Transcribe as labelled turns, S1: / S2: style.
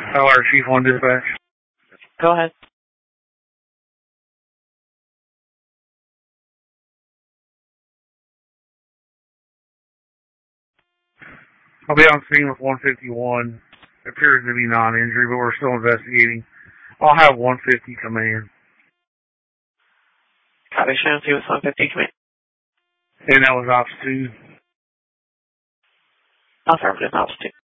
S1: Hello, Chief 1 Dispatch.
S2: Go ahead.
S1: I'll be on scene with 151. It appears to be non-injury, but we're still investigating. I'll have 150 come in.
S2: Copy, Shannon, see what's 150 come in.
S1: And that was Ops 2.
S2: Affirmative, Ops 2.